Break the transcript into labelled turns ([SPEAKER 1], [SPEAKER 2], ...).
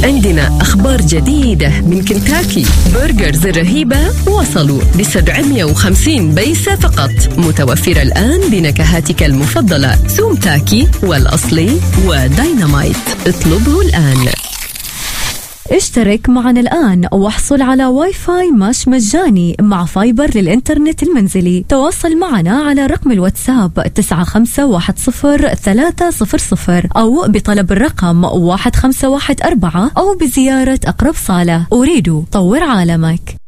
[SPEAKER 1] عندنا أخبار جديدة من كنتاكي. برجرز الرهيبة وصلوا ب750 بيسة فقط، متوفرة الآن بنكهاتك المفضلة: سوم تاكي والأصلي وداينامايت. اطلبه الآن.
[SPEAKER 2] اشترك معنا الآن واحصل على واي فاي ماش مجاني مع فايبر للإنترنت المنزلي. تواصل معنا على رقم الواتساب 9510 300 أو بطلب الرقم 1514 أو بزيارة أقرب صالة. أريد طور عالمك.